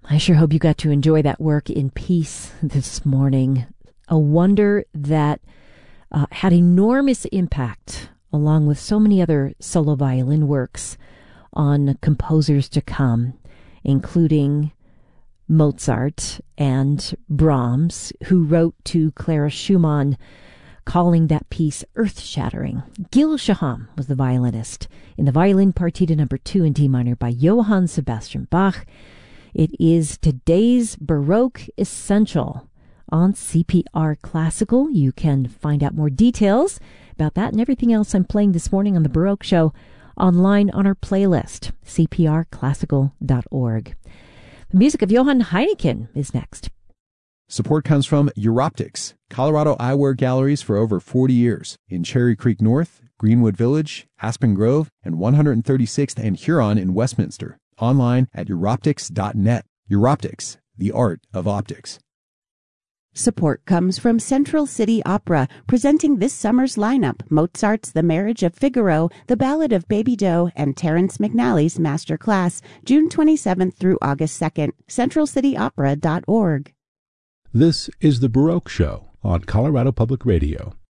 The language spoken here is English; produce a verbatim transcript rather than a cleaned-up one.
I sure hope you got to enjoy that work in peace this morning. A wonder that uh, had enormous impact, along with so many other solo violin works, on composers to come, including Mozart and Brahms, who wrote to Clara Schumann calling that piece earth-shattering. Gil Shaham was the violinist in the Violin Partita number two in D minor by Johann Sebastian Bach. It is today's Baroque Essential on C P R Classical. You can find out more details about that and everything else I'm playing this morning on the Baroque Show online on our playlist, c p r classical dot org. The music of Johann Heineken is next. Support comes from Europtics, Colorado eyewear galleries for over forty years in Cherry Creek North, Greenwood Village, Aspen Grove, and one hundred thirty-sixth and Huron in Westminster. Online at europtics dot net. Europtics, the art of optics. Support comes from Central City Opera, presenting this summer's lineup: Mozart's The Marriage of Figaro, The Ballad of Baby Doe, and Terrence McNally's Master Class, June twenty-seventh through August second. central city opera dot org. This is the Baroque Show on Colorado Public Radio.